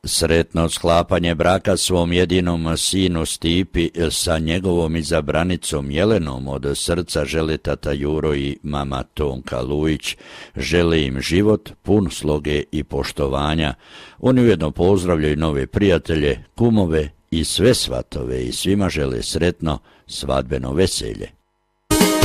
Sretno sklapanje braka svom jedinom sinu Stipi sa njegovom izabranicom Jelenom od srca žele tata Juro i mama Tonka Lujić. Žele im život pun sloge i poštovanja. Oni ujedno pozdravljaju nove prijatelje, kumove i sve svatove i svima žele sretno svadbeno veselje.